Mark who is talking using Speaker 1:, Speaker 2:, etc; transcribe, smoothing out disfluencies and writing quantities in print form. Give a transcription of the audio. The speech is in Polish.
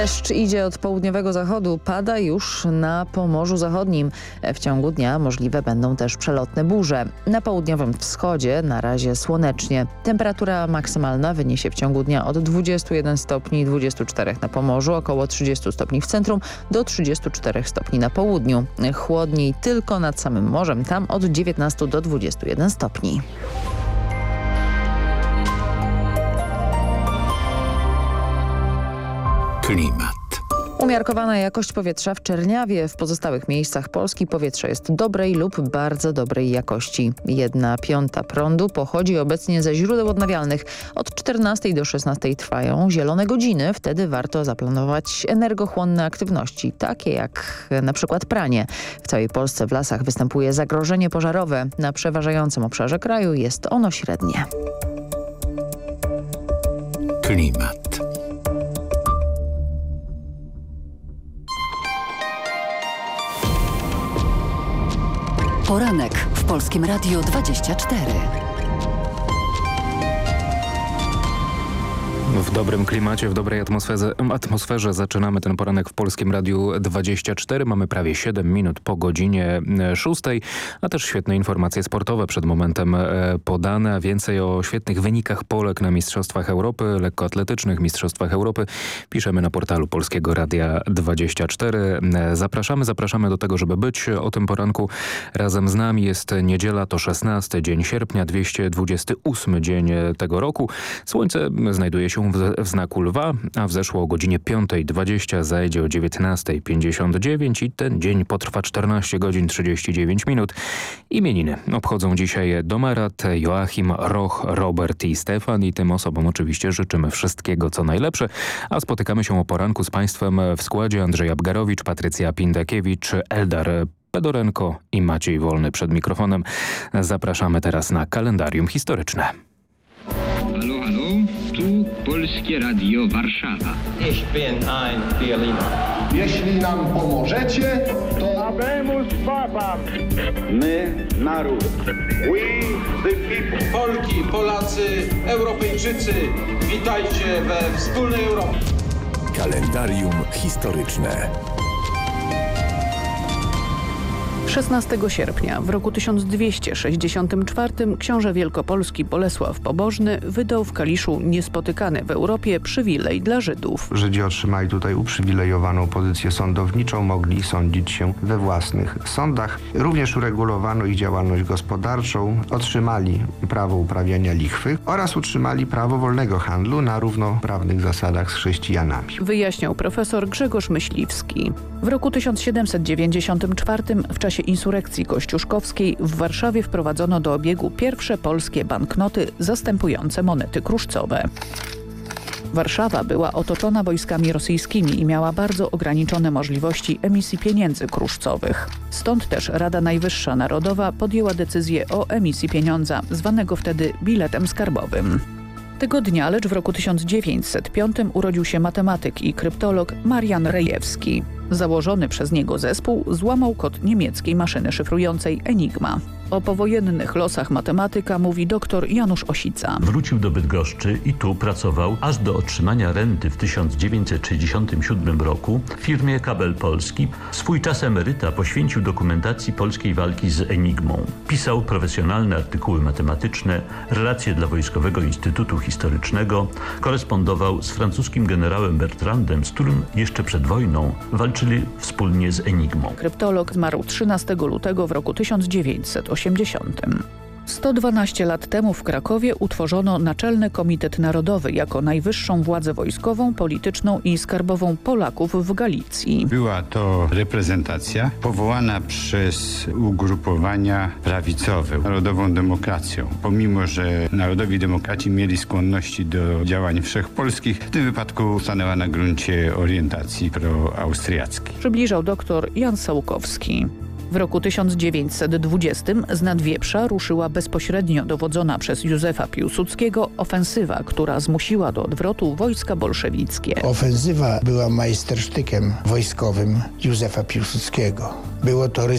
Speaker 1: Deszcz idzie od południowego zachodu, pada już na Pomorzu Zachodnim. W ciągu dnia możliwe będą też przelotne burze. Na południowym wschodzie na razie słonecznie. Temperatura maksymalna wyniesie w ciągu dnia od 21 stopni 24 na Pomorzu, około 30 stopni w centrum, do 34 stopni na południu. Chłodniej tylko nad samym morzem, tam od 19 do 21 stopni.
Speaker 2: Klimat.
Speaker 1: Umiarkowana jakość powietrza w Czerniawie. W pozostałych miejscach Polski powietrze jest dobrej lub bardzo dobrej jakości. 1/5 prądu pochodzi obecnie ze źródeł odnawialnych. Od 14 do 16 trwają zielone godziny. Wtedy warto zaplanować energochłonne aktywności, takie jak na przykład pranie. W całej Polsce w lasach występuje zagrożenie pożarowe. Na przeważającym obszarze kraju jest ono średnie.
Speaker 2: Klimat.
Speaker 3: Poranek w Polskim Radiu 24.
Speaker 4: W dobrym klimacie, w dobrej atmosferze zaczynamy ten poranek w Polskim Radiu 24. Mamy prawie 7 minut po godzinie 6, a też świetne informacje sportowe przed momentem podane. A więcej o świetnych wynikach Polek na Mistrzostwach Europy, lekkoatletycznych Mistrzostwach Europy piszemy na portalu Polskiego Radia 24. Zapraszamy do tego, żeby być o tym poranku razem z nami. Jest niedziela, to 16 dzień sierpnia, 228 dzień tego roku. Słońce znajduje się w znaku lwa, a wzeszło o godzinie 5:20, zajdzie o 19:59 i ten dzień potrwa 14 godzin 39 minut. Imieniny obchodzą dzisiaj Domarat, Joachim, Roch, Robert i Stefan i tym osobom oczywiście życzymy wszystkiego co najlepsze, a spotykamy się o poranku z Państwem w składzie Andrzej Abgarowicz, Patrycja Pindakiewicz, Eldar Pedorenko i Maciej Wolny przed mikrofonem. Zapraszamy teraz na kalendarium historyczne.
Speaker 5: Halo, halo, tu Polskie Radio Warszawa.
Speaker 6: Ich bin ein Berliner.
Speaker 7: Jeśli nam pomożecie, to
Speaker 8: Habemus Papam.
Speaker 7: my, naród. We the people.
Speaker 9: Polki, Polacy, Europejczycy, witajcie we wspólnej Europie.
Speaker 2: Kalendarium historyczne.
Speaker 10: 16 sierpnia w roku 1264 książę wielkopolski Bolesław Pobożny wydał w Kaliszu niespotykany w Europie przywilej dla Żydów.
Speaker 11: Żydzi otrzymali tutaj uprzywilejowaną pozycję sądowniczą, mogli sądzić się we własnych sądach. Również uregulowano ich działalność gospodarczą, otrzymali prawo uprawiania lichwy oraz utrzymali prawo wolnego handlu na równoprawnych zasadach z chrześcijanami.
Speaker 10: Wyjaśniał profesor Grzegorz Myśliwski. W roku 1794 w czasie insurekcji kościuszkowskiej w Warszawie wprowadzono do obiegu pierwsze polskie banknoty zastępujące monety kruszcowe. Warszawa była otoczona wojskami rosyjskimi i miała bardzo ograniczone możliwości emisji pieniędzy kruszcowych. Stąd też Rada Najwyższa Narodowa podjęła decyzję o emisji pieniądza, zwanego wtedy biletem skarbowym. Tego dnia, lecz w roku 1905 urodził się matematyk i kryptolog Marian Rejewski. Założony przez niego zespół złamał kod niemieckiej maszyny szyfrującej Enigma. O powojennych losach matematyka mówi dr Janusz Osica.
Speaker 12: Wrócił do Bydgoszczy i tu pracował aż do otrzymania renty w 1967 roku w firmie Kabel Polski. Swój czas emeryta poświęcił dokumentacji polskiej walki z Enigmą. Pisał profesjonalne artykuły matematyczne, relacje dla Wojskowego Instytutu Historycznego, korespondował z francuskim generałem Bertrandem, z którym jeszcze przed wojną walczyli wspólnie z Enigmą.
Speaker 10: Kryptolog zmarł 13 lutego w roku 1980. 112 lat temu w Krakowie utworzono Naczelny Komitet Narodowy jako najwyższą władzę wojskową, polityczną i skarbową Polaków w Galicji.
Speaker 13: Była to reprezentacja powołana przez ugrupowania prawicowe, Narodową Demokracją. Pomimo, że narodowi demokraci mieli skłonności do działań wszechpolskich, w tym wypadku stanęła na gruncie orientacji proaustriackiej.
Speaker 10: Przybliżał dr Jan Sałkowski. W roku 1920 z Nadwieprza ruszyła bezpośrednio dowodzona przez Józefa Piłsudskiego ofensywa, która zmusiła do odwrotu wojska bolszewickie.
Speaker 14: Ofensywa była majstersztykiem wojskowym Józefa Piłsudskiego. Było to